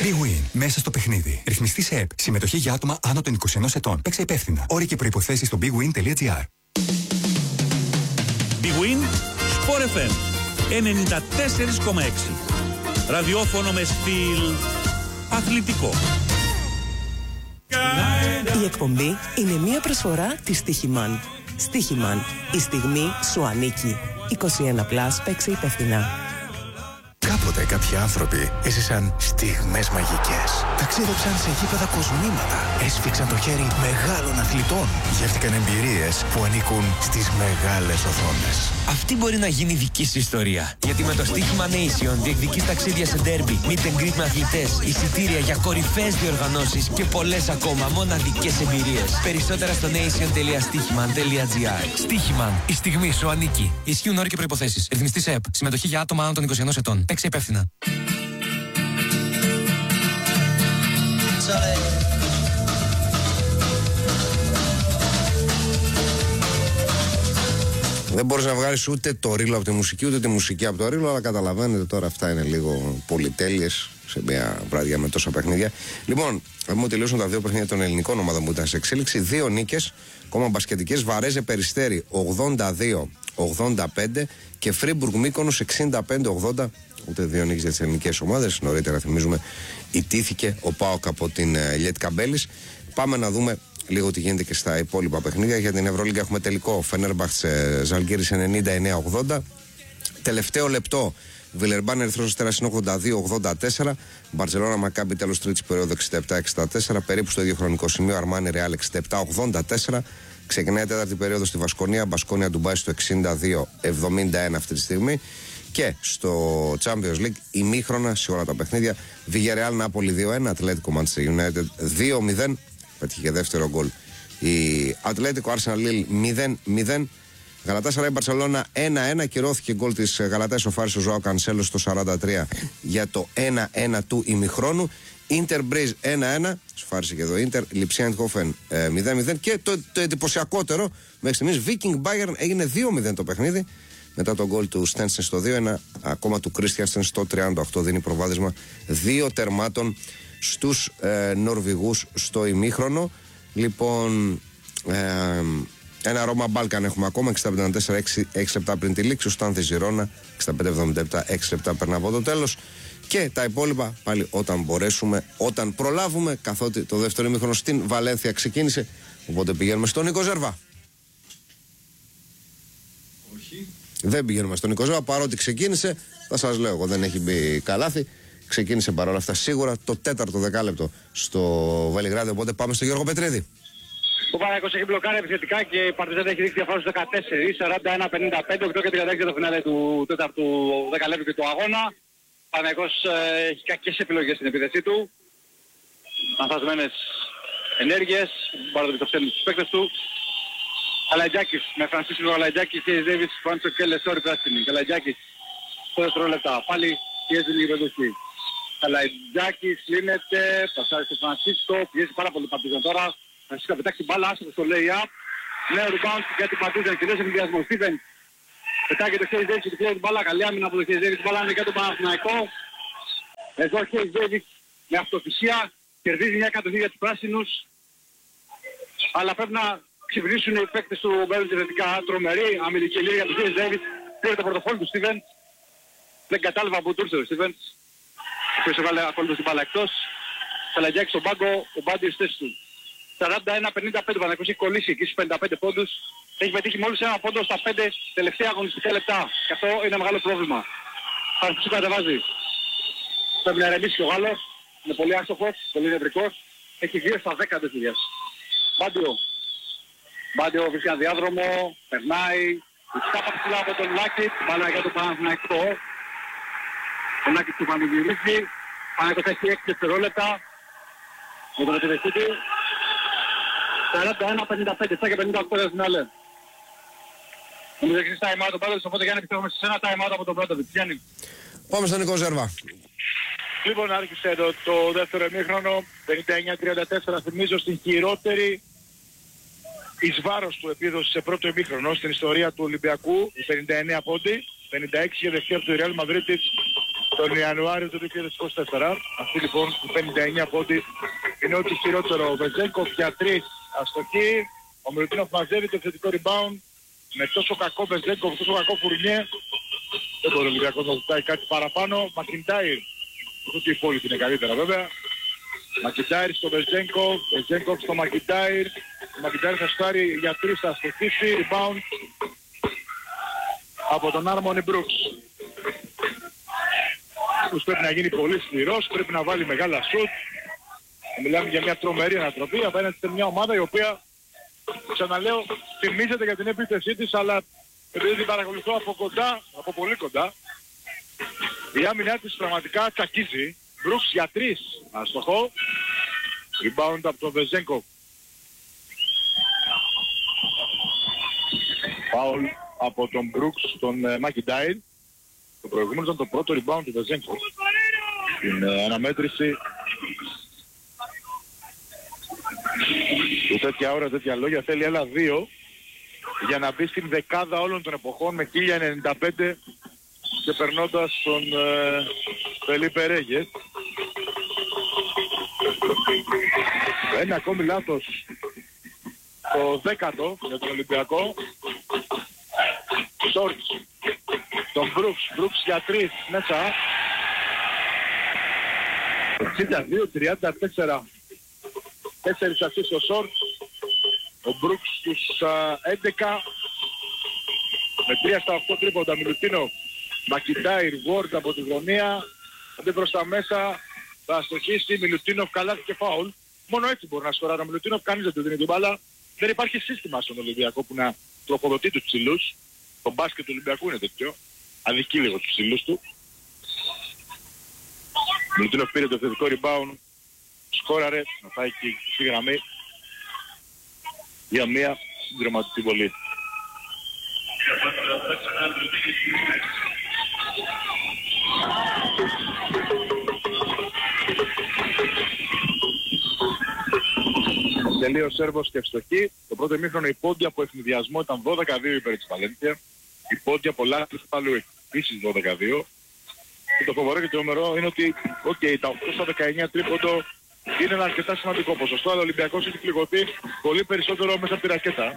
Big Win. Μέσα στο παιχνίδι. Ρυθμιστή σε ΕΠ. Συμμετοχή για άτομα άνω των 21 ετών. Παίξε υπεύθυνα. Όροι και προϋποθέσεις στο bigwin.gr. Big Win. Sport FM 94,6. Ραδιόφωνο με στυλ αθλητικό. Η εκπομπή είναι μια προσφορά της Στίχημαν. Στίχημαν. Η στιγμή σου ανήκει. 21+, παίξε υπεύθυνα. Κάποτε κάποιοι άνθρωποι έζησαν στιγμές μαγικές. Ταξίδεψαν σε γήπεδα κοσμήματα. Έσφιξαν το χέρι μεγάλων αθλητών. Γεύτηκαν εμπειρίες που ανήκουν στις μεγάλες οθόνες. Αυτή μπορεί να γίνει δική σου ιστορία. Γιατί με το Στίχημα Nation διεκδικείς ταξίδια σε ντέρμπι, meet and greet με αθλητές, εισιτήρια για κορυφαίες διοργανώσεις και πολλές ακόμα μοναδικές εμπειρίες. Περισσότερα στο nation.stichiman.gr. Στίχημαν. Η στιγμή σου ανήκει. Ισχύουν όροι και προϋποθέσεις. Ρυθμιστή σε ΕΠ. Συμμετοχή για άτομα άνω των 21 ετών. Παίξε υπεύθυνα. Δεν μπορείς να βγάλεις ούτε το ρίλο από τη μουσική, ούτε τη μουσική από το ρίλο, αλλά καταλαβαίνετε τώρα αυτά είναι λίγο πολυτέλειες σε μια βραδιά με τόσα παιχνίδια. Λοιπόν, μου τελειώσουν τα δύο παιχνίδια των ελληνικών ομάδων που ήταν σε εξέλιξη. 2 νίκες, ακόμα μπασκετικές. Βαρέζε Περιστέρι 82-85 και Φρίμπουργκ Μύκονος 65-80. Ούτε 2 νίκες για τις ελληνικές ομάδες. Νωρίτερα θυμίζουμε ητήθηκε ο ΠΑΟΚ από την Λιέτ Καμπέλης. Πάμε να δούμε λίγο τι γίνεται και στα υπόλοιπα παιχνίδια. Για την Ευρωλίγκα έχουμε τελικό Φενέρμπαχτς Ζαλγκίρις 99-80. Τελευταίο λεπτό Βιλερμπάν Ερυθρός Αστέρας είναι 82-84. Μπαρτσελόνα Μακάμπι τέλος τρίτης περίοδου 67-64. Περίπου στο ίδιο χρονικό σημείο Αρμάνι Ρεάλ 67-84. Ξεκινάει η τέταρτη περίοδο στη Βασκονία. Μπασκόνια Ντουμπάι στο 62-71 αυτή τη στιγμή. Και στο Champions League ημίχρονα σε όλα τα παιχνίδια. Βιγερεάλ Νάπολη 2-1. Ατλέτικο Manchester United 2-0. Πέτυχε και δεύτερο γκολ η Ατλέτικο. Arsenal Lille 0-0. Γαλατάσαράι Μπαρσελόνα 1-1. Κυρώθηκε γκολ της Γαλατάς ο Φάρης ο Ζωάο Κανσέλο στο 43 για το 1-1 του ημιχρόνου. Ίντερ Μπρίζ 1-1. Σφάρισε και εδώ Ίντερ. Λιψία Εντχόφεν 0-0. Και το εντυπωσιακότερο μέχρι στιγμής Viking Bayern έγινε 2-0 το παιχνίδι. Μετά τον γκολ του Στένσεν στο 2-1. Ακόμα του Κρίστιανσεν στο 38 δίνει προβάδισμα 2 τερμάτων στους Νορβηγούς στο ημίχρονο. Λοιπόν, ένα Ρώμα Μπάλκαν έχουμε ακόμα 65-94, 6 λεπτά πριν τη λήξη. Ο Στάνθη Ζιρόνα 65-77, 6 λεπτά πριν από το τέλος. Και τα υπόλοιπα πάλι όταν μπορέσουμε, όταν προλάβουμε, καθότι το δεύτερο ημίχρονο στην Βαλένθια ξεκίνησε. Οπότε πηγαίνουμε στον Νίκο Ζέρβα. Όχι. Δεν πηγαίνουμε στον Νίκο Ζέρβα, παρότι ξεκίνησε. Θα σας λέω εγώ, δεν έχει μπει καλάθι. Ξεκίνησε παρόλα αυτά σίγουρα το 4ο δεκάλεπτο στο Βελιγράδι. Οπότε πάμε στον Γιώργο Πετρίδη. Ο Παναθηναϊκός έχει μπλοκάρει επιθετικά και η Παρτιζάν έχει δείξει διαφορά στους 14, 41-55, 8 και 36 για το φινάλε του 4ου δεκαλέπτου και του αγώνα. Ο Παναθηναϊκός έχει κακές επιλογές στην επίθεσή του. Ανθασμένες ενέργειες, πάρω το πιθοψέλι στους παίκτες του. Καλατζάκης με Φρανσίσκο Καλατζάκη και Ντέιβιτς Φάντσο και Λεσόρι πράσινη. Καλατζάκης στο δευτερόλεπτα. Πάλι πιέζει λίγο πεντούχη. Καλατζάκης λύνεται, πασάρει στο Φρανσίσκο, πιέζει πάρα πολύ Παρτιζάν τώρα. Φρανσίσκο πετάξει την μπάλα, άσχετο στο lay-up. Νέο rebound για την Παρτιζάν, κυρίως ενδιασμό. Στίβεν πετάει και το Χέις Ντέιβιτς και του την μπάλα. Καλή άμυνα από το Χέις Ντέιβιτς, μπάλα είναι για τον Παναθηναϊκό. Εδώ ο Χέις Ντέιβιτς με αυτοθυσία κερδίζει μια κατοχή για τους πράσινους. Αλλά πρέπει να ξυπνήσουν οι παίκτες του Μπέλου θετικά. Τρομερή αμυντική λίγα για τον Χέις Ντέιβιτς. Πήρε το πορτοφόλι του Στίβεν. Δεν κατάλαβα που του ήρθε ο Στίβεν. Ο οποίος έβαλε ακόλουθα την μπάλα εκτός. Καλατζάκης στον πάγκο, ο Μπάντι στη θέση του. 41-55 ο Παναθηναϊκός έχει κολλήσει εκεί στους 55 πόντους. Έχει πετύχει μόλις ένα πόντο στα 5 τελευταία αγωνιστικά λεπτά. Και αυτό είναι μεγάλο πρόβλημα. Φρανσίσκο κατεβάζει. Πρέπει να ρεμίσει και ο Γάλλος. Είναι πολύ άστοχος, πολύ νευρικός. Έχει 2 στα 10 αντεθυδιές. Μπάντιο βρίσκει ένα διάδρομο, περνάει. Σκάπα ψηλά από τον Λάκη, μπάλα για τον Παναθηναϊκό. Ο Λάκης του πανηγυρίζει. Παναθηναϊκός έχει 6 δευτερόλεπτα. Με τον επιθετή του. 41-55, 7 και 58 για φινάλε. Νομίζω έχεις time out ο Πέτρος, οπότε Γιάννη πιστεύουμε σε ένα time out από τον Πέτροβιτς. Γιάννη. Πάμε στον Νικό Ζέρβα. Λοιπόν, άρχισε το δεύτερο ημίχρονο, 59-34, θυμίζω στην χειρότερη εις βάρος του επίδοση σε πρώτο ημίχρονο στην ιστορία του Ολυμπιακού, 59 πόντι, 56 για δεχτή από το Real Madrid τον Ιανουάριο του 2024. Αυτή λοιπόν η 59 πόντι είναι ό,τι χειρότερο. Ο Βεζέγκοφ για 3 αστοχή. Ο Μιλουτίνοφ μαζεύει το επιθετικό rebound. Με τόσο κακό Βεζέγκοφ, τόσο κακό Φουρνιέ. Δεν μπορεί ο Ολυμπιακός να ζητάει κάτι παραπάνω. Μακιντάιρ. Ούτε η υπόλοιπη είναι καλύτερα βέβαια. Μακιντάιρ στο Βεζέγκοφ. Βεζέγκοφ στο Μακιντάιρ. Ο Μακιντάιρ θα στάρει για 3, θα αστοχίσει. Rebound από τον Άρμονι Μπρουκς. Πρέπει να γίνει πολύ σκληρός, πρέπει να βάλει μεγάλα σουτ. Μιλάμε για μια τρομερή ανατροπή απέναντι σε μια ομάδα η οποία, ξαναλέω, θυμίζεται για την επίθεσή της, αλλά επειδή την παρακολουθώ από κοντά, από πολύ κοντά, η άμυνά της πραγματικά τσακίζει. Μπρουκς για 3, αστοχό. Rebound από τον Βεζέγκοφ. Φάουλ από τον Μπρουκς στον Μακιντάιρ. Το προηγούμενο ήταν το πρώτο rebound του Βεζέγκοφ. Στην αναμέτρηση του τέτοια ώρα, τέτοια λόγια θέλει άλλα 2 για να μπει στην δεκάδα όλων των εποχών με 1095 και περνώντας τον Φελίπε Ρέγες. Ένα ακόμη λάθος το 10ο για τον Ολυμπιακό. Σόρτς τον Μπρουκς για 3 μέσα. 62-34. 4 ασίστ ο Σόρτς. Ο Μπρουκς στους 11. Με 3 στα 8 τρίποντα. Μιλουτίνοφ, Μακιντάιρ, Γουόρντ από τη γωνία. Αντί προς τα μέσα θα αστοχίσει. Μιλουτίνοφ, καλάθι και φάουλ. Μόνο έτσι μπορεί να σκοράρει ο Μιλουτίνοφ. Κανείς δεν του δίνει την μπάλα. Δεν υπάρχει σύστημα στον Ολυμπιακό που να τροφοδοτεί τους ψηλούς. Το μπάσκετ του Ολυμπιακού είναι τέτοιο. Αδικεί λίγο τους ψηλούς του. Μιλουτίνοφ πήρε το θετικό rebound. Σκόραρε να πάει εκεί στη γραμμή για μια συντροματική βολή. Τελείω Σέρβος και ευστοχή. Το πρώτο ημίχρονο η πόντια από ευνηδιασμό ήταν 12-2 υπέρ της Βαλένθια. Η πόντια από λάθος πάλι επίσης 12-2. Και το φοβερό και το νούμερο είναι ότι τα 8 στα 19 τρίποντο είναι ένα αρκετά σημαντικό ποσοστό, αλλά ο Ολυμπιακός έχει πληγωθεί πολύ περισσότερο μέσα από τη ρακέτα.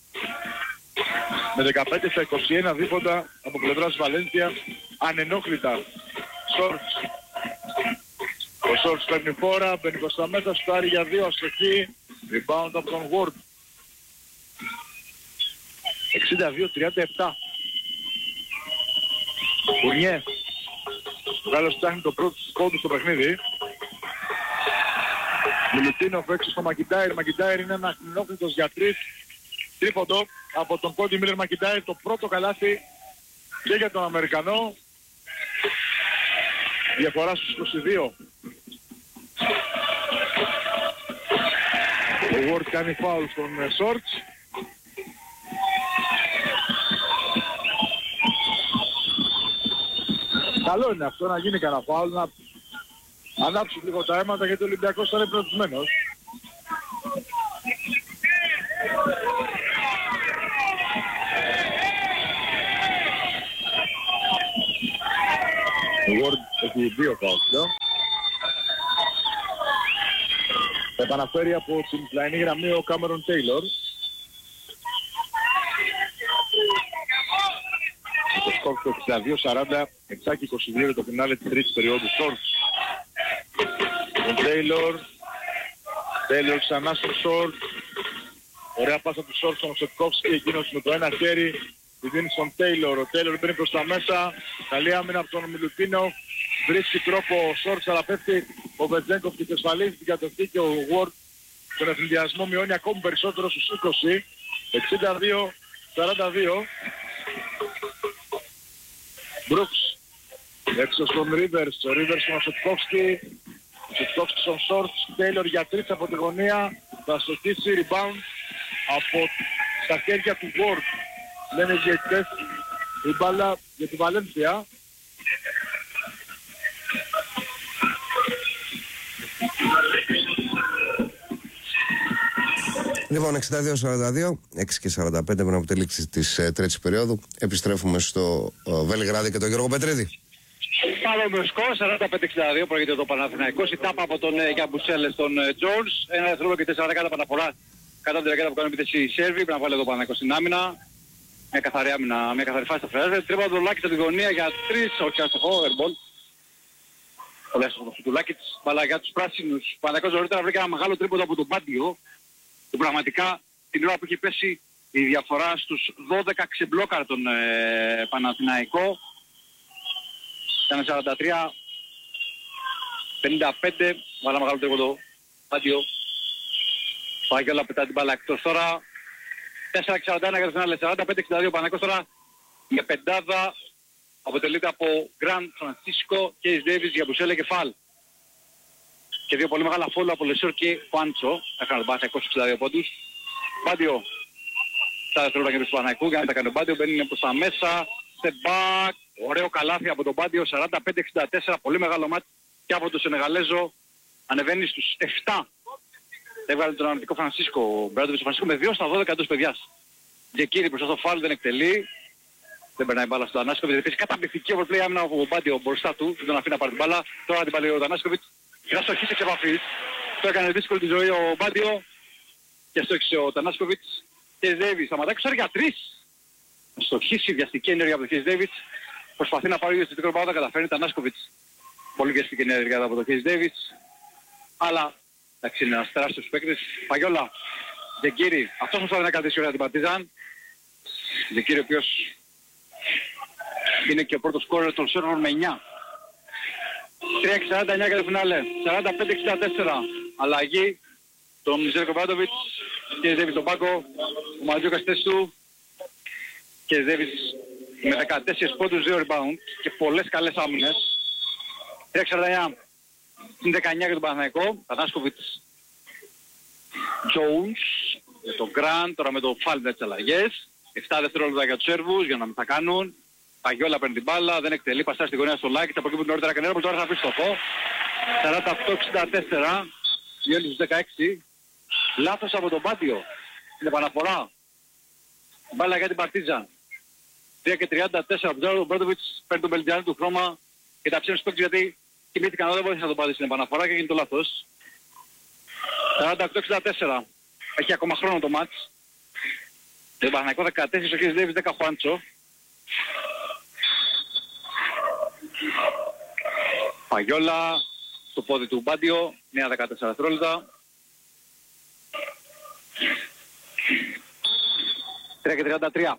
Με 15 στα 21 δίποντα από πλευράς Βαλένθια, ανενόχλητα. Σόρτς. Ο Σόρτς παίρνει φόρα, μπαίνει προς τα μέσα, στάρει για 2 αστοχή. Rebound από τον Ward. 62-37. Φουρνιέ. Γάλλος ψάχνει το πρώτο σκόντου στο παιχνίδι. Μιλουτίνοφ έξω στο Μακιντάιρ. Μακιντάιρ είναι ένα ανενόχλητος για 3. Τρίποντο από τον Κόντι Μίλλερ Μακιντάιρ. Το πρώτο καλάθι και για τον Αμερικανό. Διαφορά στους 22. Ο Ward κάνει φάουλ στον Σόρτς. Καλό είναι αυτό να γίνει κανένα φάουλ, να ανάψει λίγο τα αίματα γιατί ο Ολυμπιακός ήταν εμπνευσμένος. Ο Ward έχει 2 φάουλ. Θα επαναφέρει από την πλαϊνή γραμμή ο Κάμερον Τέιλορ. Το σκορ του 62-40, 7-22 το φινάλε της τρίτης περίοδου. Σόρτς. Ο Τέιλορ ξανά στο Σόρτς. Ωραία πάσα του Σόρτς στον Σετκόφσκι, εκείνος με το ένα χέρι τη δίνει στον Τέιλορ. Ο Τέιλορ μπαίνει προς τα μέσα, καλή άμυνα από τον Μιλουτίνοφ. Βρίσκει τρόπο ο Σόρτς, αλλά πέφτει ο Βετζέγκοφ και εξασφαλίζει την κατοχή και ο Ward τον εθνιδιασμό μειώνει ακόμη περισσότερο στους 20. 62-42. Μπρουκς έξω στον Ρίβερς, ο Ρίβερς στον Σετκόφσκι, ο Σετκόφσκι στον Σόρτς, Τέιλορ για 3 από τη γωνία, θα στοχίσει rebound από στα χέρια του Ward. Λένε οι διαιτητές η μπάλα για τη Βαλένθια. Λοιπόν, 62-42, 6-45 πριν από τη λήξη της τρίτης περίοδου. Επιστρέφουμε στο Βελιγράδι και τον Γιώργο Πετρίδη. Παρόμοιο σκορ, 45-62, προηγείται το Παναθηναϊκός. Η τάπα από τον Γιαμπουσέλε στον Τζόρς. Ένα δευτερόλεπτο και 4 δεκάτα επαναφορά κατά την ρακέτα που κάνει επίθεση η Σέρβη. Πρέπει να βάλει εδώ Παναθηναϊκός στην άμυνα. Μια καθαρή άμυνα, μια καθαρή φάση θα χρειάζεται. Τρίπα το Λάκη στην γωνία για 3, όχι άστοχο, airball. Πολύ άστοχο του Λάκητς, αλλά για τους πράσινους. Ο Παναθηναϊκός νωρίτερα βρήκε ένα μεγάλο τρίποντο από τον Μπάντιο. Και πραγματικά την ώρα που είχε πέσει η διαφορά στους 12 ξεμπλόκαρ τον Παναθηναϊκό. Ήταν 43-55, βάλα μεγάλο τρίποντο, Μπάντιο. Παγιόλα πετά την μπάλα εκτός τώρα. 4-41 για το φινάλε, 45-62 Παναθηναϊκός τώρα για πεντάδα. Αποτελείται από Γκραντ, Φρανσίσκο, Κέις Ντέιβις, Γιαμπουσέλε και Φαλ. Και δύο πολύ μεγάλα φόλου από Λεσόρ και Φάντσο. Έκανε μπάσα 22 πόντους. Μπάντιο. Στα δευτερόλεπτα και του Παναθηναϊκού για να τα κάνει ο Μπάντιο. Μπαίνει προς τα μέσα. Στεμπάκ. Ωραίο καλάθι από τον Μπάντιο. 45-64. Πολύ μεγάλο μάτι. Και από τον Σενεγαλέζο ανεβαίνει στους 7. Έβγαλε τον αρνητικό Φρανσίσκο. Ο Μπράντοβιτς Φρανσίσκο με 2 στα 12 εντός παιδιάς. Τζεκίρι προς το Φαλ δεν εκτελεί. Δεν περνάει μπάλα στο Τανάσκοβιτς. Επίσης καταπληκτική overplay άμυνα από τον Μπάντιο μπροστά του. Δεν τον αφήνει να πάρει την μπάλα. Τώρα την πάρει ο Τανάσκοβιτς. Και να στοχίσει εξ επαφής. Το έκανε δύσκολη τη ζωή ο Μπάντιο. Και στόχισε ο Τανάσκοβιτς. Και Ντέιβις σταματάει ξάρει για 3. Στοχίσει βιαστική ενέργεια από τον Κέις Ντέιβις. Προσπαθεί να πάρει στο τίκρο πάντα, καταφέρνει Τανάσκοβιτς. Πολύ βιαστική ενέργεια από τον Κέις Ντέιβις. Αλλά εντάξει είναι ένας τεράστιος παίκτης. Παγιόλα. Τζεκίρι. Αυτός μου θα κρατήσει ωραία την Παρτίζαν. Τζεκίρι ο οποίος είναι και ο πρώτος σκόρερ των σέρβων με 9. 3-49 για το φινάλε. 45-64. Αλλαγή. Τον Ζέρκο Μπράντοβιτς. Και Ζέβης τον πάγκο. Ο Ματζούκας στη θέση του. Και Ζέβης με 14 πόντους, 2 rebound. Και πολλές καλές άμυνες. 3-49. Είναι 19 για τον Παναθηναϊκό. Τανάσκοβιτς. Jones. Με τον Γκραντ. Τώρα με το Φαλ με τις αλλαγές. 7 δευτερόλεπτα για τους Σέρβους για να μην τα κάνουν. Παγιόλα παίρνει την μπάλα, δεν εκτελεί, πασάρει στη γωνία στο Λάκη, από εκεί που νωρίτερα έκανε, τώρα θα πει στο φω. 48-64, διόλυση στους 16. Λάθος από τον Μπάντιο. Είναι επαναφορά. Μπάλα για την Παρτίζαν. 3-34 από τον Μπράντοβιτς, παίρνει τον Μπελτζιάνι του χρώμα και τα ψήνει στους παίκτες γιατί κοιμήθηκαν εδώ, δεν βοήθησαν να τον πάρει στην επαναφορά και έγινε το λάθος. 48-64. Έχει ακόμα χρόνο το μάτς. Το Παναθηναϊκό 14, ο Κέις Ντέιβις 10 Χουάντσο. Παγιόλα στο πόδι του Μπάντιο, νέα 14 δευτερόλεπτα. 3-33.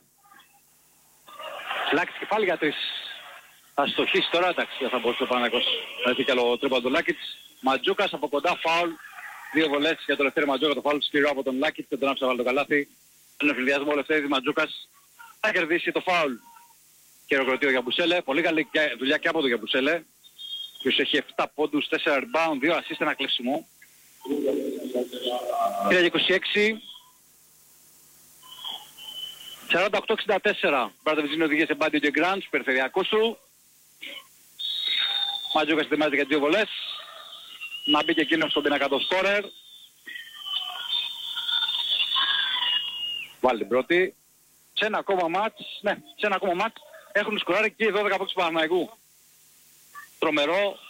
Λάκης και πάλι για 3. Θα στοχίσει τώρα, εντάξει, δεν θα μπορούσε ο Παναθηναϊκός να έρθει κι άλλο τρίποντο του Λάκητς. Ματζούκας από κοντά, φάουλ. 2 βολές για το Λευτέρη Ματζούκα, το φάουλ σκληρό από τον Λάκητς και τον άφησε να βάλει το καλάθι. Τον εφηδιασμό ο Λευτέρης Ματζούκας θα κερδίσει το φάουλ. Και χειροκροτεί ο Γιαμπουσέλε, πολύ καλή δουλειά και από τον Γιαμπουσέλε. Ο οποίος έχει 7 πόντους, 4 rebound, 2 assist, ένα κλέψιμο. 3-26. 48-64. Μπράντοβιτς είναι οδηγία σε Μπάντιο και Γκραντ, στους περιφερειακούς του. Ματζούκας ετοιμάζεται για 2 βολές. Να μπει και εκείνος στον πίνακα το σκόρερ. Βάλει την πρώτη. Σε ένα ακόμα μάτς, ναι, σε ένα ακόμα μάτς έχουν σκοράρει και οι 12 από του Παναθηναϊκού. Τρομερό,